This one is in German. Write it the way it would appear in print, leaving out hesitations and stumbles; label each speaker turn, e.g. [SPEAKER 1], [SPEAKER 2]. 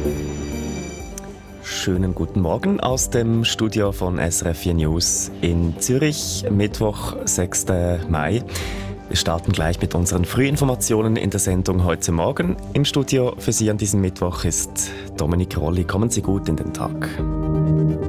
[SPEAKER 1] Schönen guten Morgen aus dem Studio von SRF 4 News in Zürich, Mittwoch, 6. Mai. Wir starten gleich mit unseren Frühinformationen in der Sendung heute Morgen. Im Studio für Sie an diesem Mittwoch ist Dominik Rolli. Kommen Sie gut in den Tag.